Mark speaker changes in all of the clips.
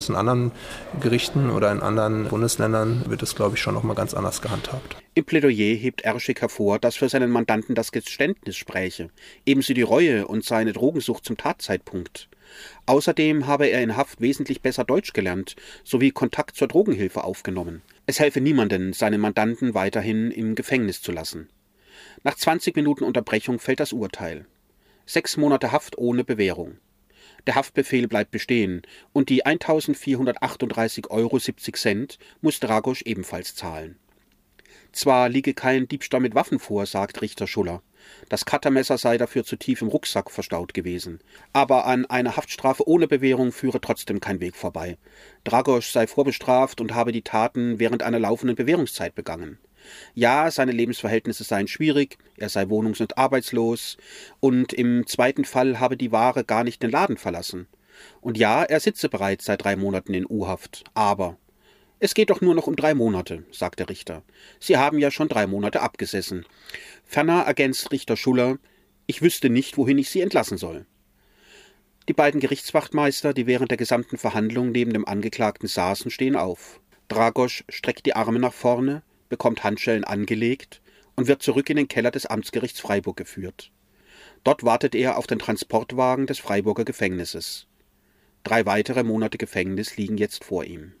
Speaker 1: In anderen Gerichten oder in anderen Bundesländern wird es, glaube ich, schon nochmal ganz anders gehandhabt.
Speaker 2: Im Plädoyer hebt Erschig hervor, dass für seinen Mandanten das Geständnis spräche, ebenso die Reue und seine Drogensucht zum Tatzeitpunkt. Außerdem habe er in Haft wesentlich besser Deutsch gelernt sowie Kontakt zur Drogenhilfe aufgenommen. Es helfe niemanden, seinen Mandanten weiterhin im Gefängnis zu lassen. Nach 20 Minuten Unterbrechung fällt das Urteil. 6 Monate Haft ohne Bewährung. Der Haftbefehl bleibt bestehen und die 1.438,70 € muss Dragosch ebenfalls zahlen. Zwar liege kein Diebstahl mit Waffen vor, sagt Richter Schuller. Das Cuttermesser sei dafür zu tief im Rucksack verstaut gewesen. Aber an einer Haftstrafe ohne Bewährung führe trotzdem kein Weg vorbei. Dragosch sei vorbestraft und habe die Taten während einer laufenden Bewährungszeit begangen. Ja, seine Lebensverhältnisse seien schwierig, er sei wohnungs- und arbeitslos und im zweiten Fall habe die Ware gar nicht den Laden verlassen. Und ja, er sitze bereits seit 3 Monaten in U-Haft, aber es geht doch nur noch um 3 Monate, sagt der Richter. Sie haben ja schon 3 Monate abgesessen. Ferner ergänzt Richter Schuller, ich wüsste nicht, wohin ich Sie entlassen soll. Die beiden Gerichtswachtmeister, die während der gesamten Verhandlung neben dem Angeklagten saßen, stehen auf. Dragosch streckt die Arme nach vorne, bekommt Handschellen angelegt und wird zurück in den Keller des Amtsgerichts Freiburg geführt. Dort wartet er auf den Transportwagen des Freiburger Gefängnisses. 3 weitere Monate Gefängnis liegen jetzt vor ihm.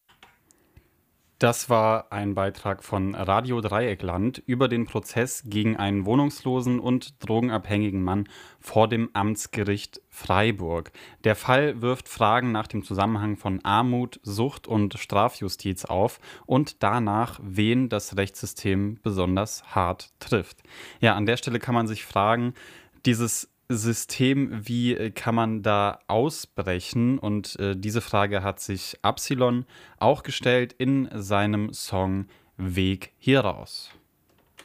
Speaker 3: Das war ein Beitrag von Radio Dreieckland über den Prozess gegen einen wohnungslosen und drogenabhängigen Mann vor dem Amtsgericht Freiburg. Der Fall wirft Fragen nach dem Zusammenhang von Armut, Sucht und Strafjustiz auf und danach, wen das Rechtssystem besonders hart trifft. Ja, an der Stelle kann man sich fragen, dieses System, wie kann man da ausbrechen? Und diese Frage hat sich Absilon auch gestellt in seinem Song Weg hier raus.